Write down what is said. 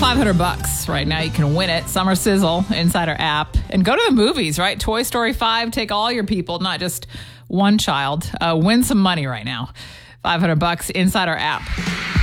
$500 right now. You can win it. Summer Sizzle inside our app. And go to the movies, right? Toy Story 5. Take all your people, not just one child. Win some money right now. $500 inside our app.